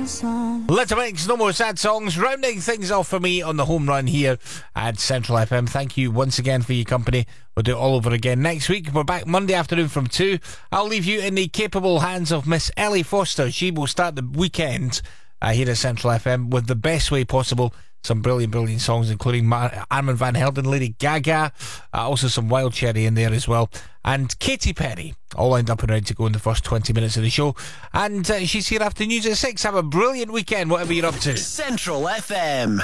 Little Mix, no more sad songs, rounding things off for me on the home run here at Central FM. Thank you once again for your company. We'll do it all over again next week. We're back Monday afternoon from 2. I'll leave you in the capable hands of Miss Ellie Foster. She will start the weekend here at Central FM with the best way possible. Some brilliant songs, including Armand Van Helden, Lady Gaga, also some Wild Cherry in there as well, and Katy Perry, all lined up and ready to go in the first 20 minutes of the show. And she's here after news at 6. Have a brilliant weekend, whatever you're up to. Central FM.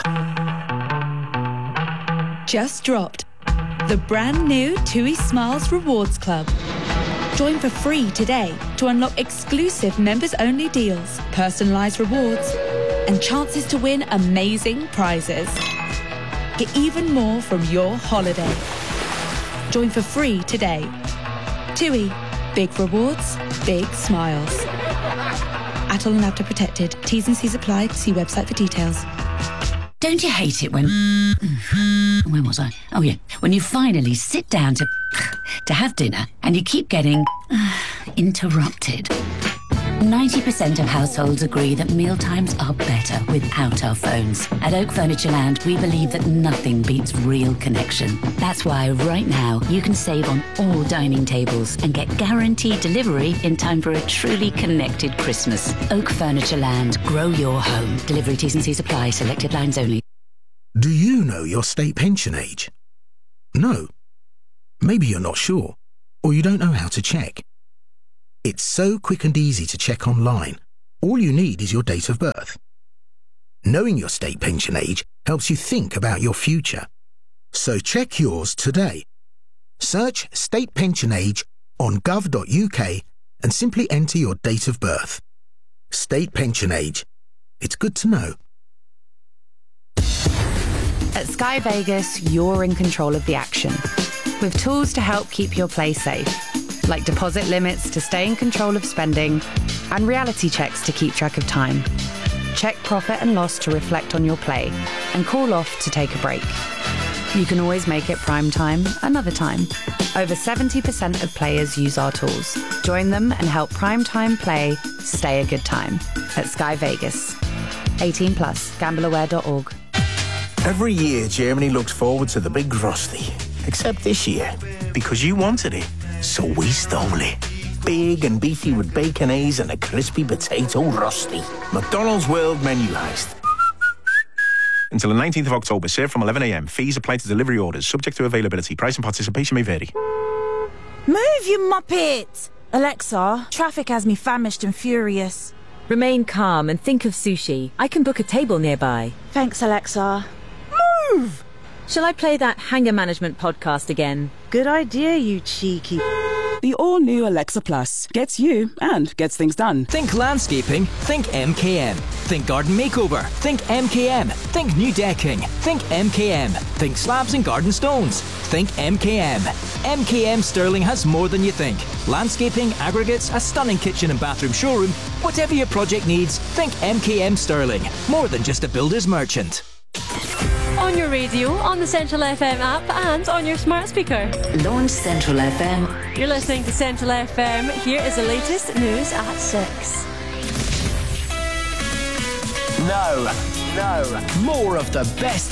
Just dropped the brand new TUI Smiles Rewards Club. Join for free today to unlock exclusive members-only deals, personalised rewards, and chances to win amazing prizes. Get even more from your holiday. Join for free today. TUI. Big rewards, big smiles. Atoll and Apta protected. T's and C's apply. See website for details. Don't you hate it when... Where was I? Oh, yeah. When you finally sit down to have dinner and you keep getting interrupted. 90% of households agree that mealtimes are better without our phones. At Oak Furniture Land, we believe that nothing beats real connection. That's why right now you can save on all dining tables and get guaranteed delivery in time for a truly connected Christmas. Oak Furniture Land. Grow your home. Delivery T's and C's apply. Selected lines only. Do you know your state pension age? No. Maybe you're not sure, or you don't know how to check. It's so quick and easy to check online. All you need is your date of birth. Knowing your state pension age helps you think about your future. So check yours today. Search state pension age on gov.uk and simply enter your date of birth. State pension age. It's good to know. At Sky Vegas, you're in control of the action, with tools to help keep your play safe, like deposit limits to stay in control of spending and reality checks to keep track of time. Check profit and loss to reflect on your play and call off to take a break. You can always make it prime time another time. Over 70% of players use our tools. Join them and help prime time play stay a good time at Sky Vegas. 18 plus, gambleaware.org. Every year, Germany looks forward to the big Rusty. Except this year, because you wanted it, so we stole it. Big and beefy with bacon A's and a crispy potato Rusty. McDonald's World Menu Heist. Until the 19th of October, served from 11 a.m. Fees apply to delivery orders, subject to availability. Price and participation may vary. Move, you muppet! Alexa, traffic has me famished and furious. Remain calm and think of sushi. I can book a table nearby. Thanks, Alexa. Move! Shall I play that Hanger Management podcast again? Good idea, you cheeky... The all-new Alexa Plus gets you and gets things done. Think landscaping, think MKM. Think garden makeover, think MKM. Think new decking, think MKM. Think slabs and garden stones, think MKM. MKM Sterling has more than you think. Landscaping, aggregates, a stunning kitchen and bathroom showroom. Whatever your project needs, think MKM Sterling. More than just a builder's merchant. On your radio, on the Central FM app and on your smart speaker. Launch Central FM. You're listening to Central FM. Here is the latest news at 6. No. More of the best